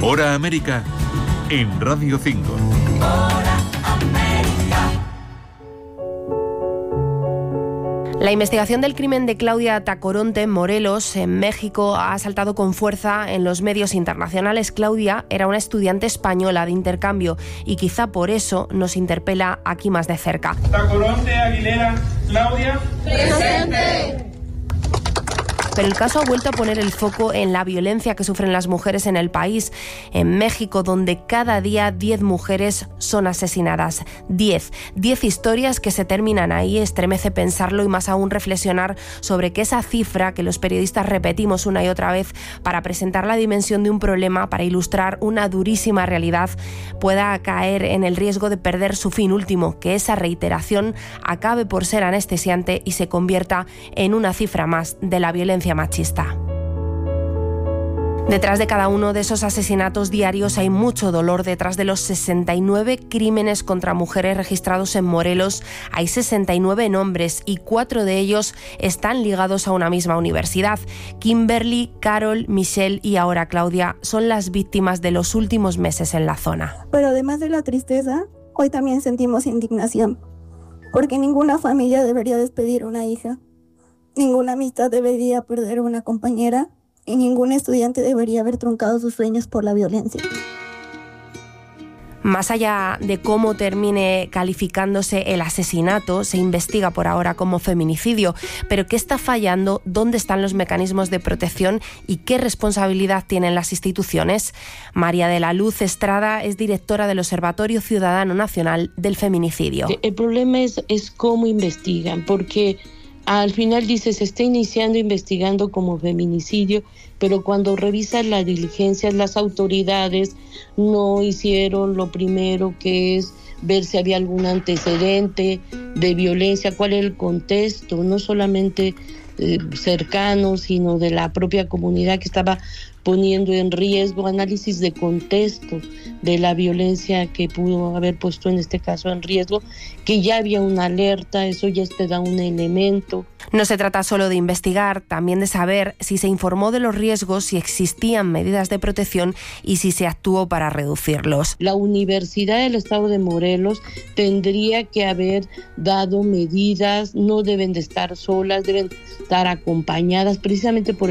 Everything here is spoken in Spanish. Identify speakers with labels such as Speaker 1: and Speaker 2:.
Speaker 1: Hora América en Radio 5.
Speaker 2: La investigación del crimen de Claudia Tacoronte en Morelos, en México, ha saltado con fuerza en los medios internacionales. Claudia era una estudiante española de intercambio y quizá por eso nos interpela aquí más de cerca.
Speaker 3: Tacoronte Aguilera, Claudia.
Speaker 4: ¡Presente!
Speaker 2: Pero el caso ha vuelto a poner el foco en la violencia que sufren las mujeres en el país. En México, donde cada día 10 mujeres son asesinadas. 10 historias que se terminan ahí. Estremece pensarlo y más aún reflexionar sobre que esa cifra que los periodistas repetimos una y otra vez para presentar la dimensión de un problema, para ilustrar una durísima realidad, pueda caer en el riesgo de perder su fin último, que esa reiteración acabe por ser anestesiante y se convierta en una cifra más de la violencia machista. Detrás de cada uno de esos asesinatos diarios hay mucho dolor. Detrás de los 69 crímenes contra mujeres registrados en Morelos hay 69 nombres y 4 de ellos están ligados a una misma universidad. Kimberly, Carol, Michelle y ahora Claudia son las víctimas de los últimos meses en la zona.
Speaker 5: Pero además de la tristeza, hoy también sentimos indignación, porque ninguna familia debería despedir a una hija. Ninguna amistad debería perder a una compañera y ningún estudiante debería haber truncado sus sueños por la violencia.
Speaker 2: Más allá de cómo termine calificándose el asesinato, se investiga por ahora como feminicidio. Pero ¿qué está fallando? ¿Dónde están los mecanismos de protección? ¿Y qué responsabilidad tienen las instituciones? María de la Luz Estrada es directora del Observatorio Ciudadano Nacional del Feminicidio.
Speaker 6: El problema es cómo investigan, porque al final dice, se está investigando como feminicidio, pero cuando revisan las diligencias, las autoridades no hicieron lo primero, que es ver si había algún antecedente de violencia, cuál es el contexto, no solamente cercano, sino de la propia comunidad que estaba poniendo en riesgo, análisis de contexto de la violencia que pudo haber puesto en este caso en riesgo, que ya había una alerta, eso ya te da un elemento.
Speaker 2: No se trata solo de investigar, también de saber si se informó de los riesgos, si existían medidas de protección y si se actuó para reducirlos.
Speaker 6: La Universidad del Estado de Morelos tendría que haber dado medidas, no deben de estar solas, deben estar acompañadas precisamente por